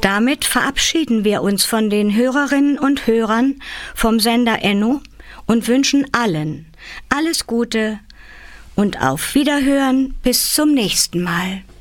Damit verabschieden wir uns von den Hörerinnen und Hörern vom Sender Enno und wünschen allen alles Gute und auf Wiederhören bis zum nächsten Mal.